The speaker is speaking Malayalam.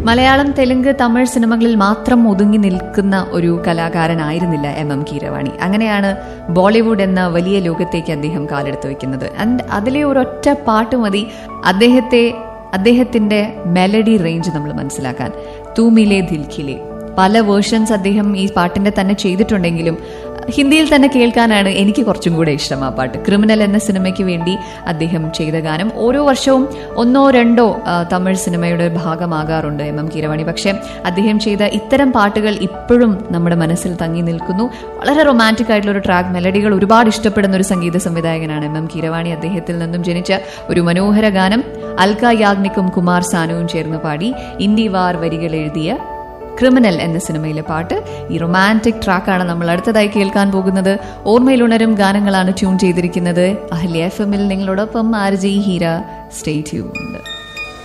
മലയാളം, തെലുങ്ക്, തമിഴ് സിനിമകളിൽ മാത്രം ഒതുങ്ങി നിൽക്കുന്ന ഒരു കലാകാരനായിരുന്നില്ല MM കീരവാണി. അങ്ങനെയാണ് ബോളിവുഡ് എന്ന വലിയ ലോകത്തേക്ക് അദ്ദേഹം കാലെടുത്ത് വെക്കുന്നത്. ആൻഡ് അതിലെ ഒരൊറ്റ പാട്ട് മതി അദ്ദേഹത്തിന്റെ മെലഡി റേഞ്ച് നമ്മൾ മനസ്സിലാക്കാൻ. തൂമിലെ ദിൽഖിലെ പല വേർഷൻസ് അദ്ദേഹം ഈ പാട്ടിന്റെ തന്നെ ചെയ്തിട്ടുണ്ടെങ്കിലും ഹിന്ദിയിൽ തന്നെ കേൾക്കാനാണ് എനിക്ക് കുറച്ചും കൂടെ ഇഷ്ടം ആ പാട്ട്. ക്രിമിനൽ എന്ന സിനിമയ്ക്ക് വേണ്ടി അദ്ദേഹം ചെയ്ത ഗാനം ഓരോ വർഷവും 1 or 2 തമിഴ് സിനിമയുടെ ഭാഗമാകാറുണ്ട് MM കീരവാണി. പക്ഷെ അദ്ദേഹം ചെയ്ത ഇത്തരം പാട്ടുകൾ ഇപ്പോഴും നമ്മുടെ മനസ്സിൽ തങ്ങി നിൽക്കുന്നു. വളരെ റൊമാൻറ്റിക് ആയിട്ടുള്ള ഒരു ട്രാക്ക്, മെലഡികൾ ഒരുപാട് ഇഷ്ടപ്പെടുന്ന ഒരു സംഗീത സംവിധായകനാണ് MM കീരവാണി. അദ്ദേഹത്തിൽ നിന്നും ജനിച്ച ഒരു മനോഹര ഗാനം അൽക്ക യാഗ്നിക്കും കുമാർ സാനുവും ചേർന്ന് പാടി ഇന്ദി വാർ വരികൾ എഴുതിയ ക്രിമിനൽ എന്ന സിനിമയിലെ പാട്ട്. ഈ റൊമാൻറ്റിക് ട്രാക്കാണ് നമ്മൾ അടുത്തതായി കേൾക്കാൻ പോകുന്നത്. ഓർമ്മയിലുണരും ഗാനങ്ങളാണ് ട്യൂൺ ചെയ്തിരിക്കുന്നത്. അഹല്യ FM നിങ്ങളോടൊപ്പം RJ ഹീര. Stay tuned.